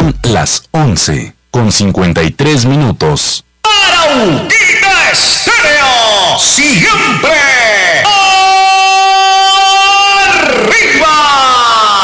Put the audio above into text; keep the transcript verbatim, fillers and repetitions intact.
Son las once con cincuenta y tres minutos. Arauquita Estéreo, siempre